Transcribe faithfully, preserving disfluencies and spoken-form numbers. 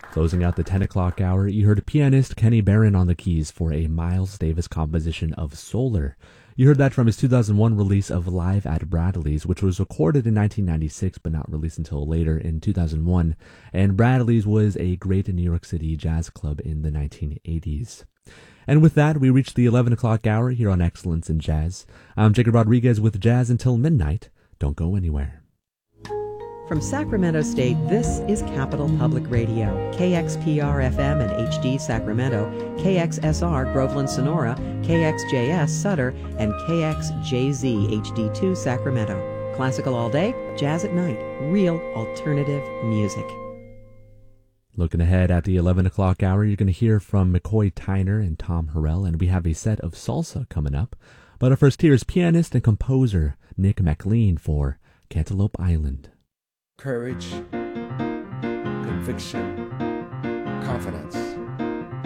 Closing out the ten o'clock hour, you heard pianist Kenny Barron on the keys for a Miles Davis composition of Solar. You heard that from his two thousand one release of Live at Bradley's, which was recorded in nineteen ninety-six but not released until later in two thousand one. And Bradley's was a great New York City jazz club in the nineteen eighties. And with that, we reached the eleven o'clock hour here on Excellence in Jazz. I'm Jacob Rodriguez with Jazz Until Midnight. Don't go anywhere. From Sacramento State, this is Capital Public Radio, K X P R F M and H D Sacramento, K X S R Groveland Sonora, K X J S Sutter, and K X J Z H D two Sacramento. Classical all day, jazz at night, real alternative music. Looking ahead at the eleven o'clock hour, you're going to hear from McCoy Tyner and Tom Harrell, and we have a set of salsa coming up. But our first here is pianist and composer Nick McLean for Cantaloupe Island. Courage, conviction, confidence.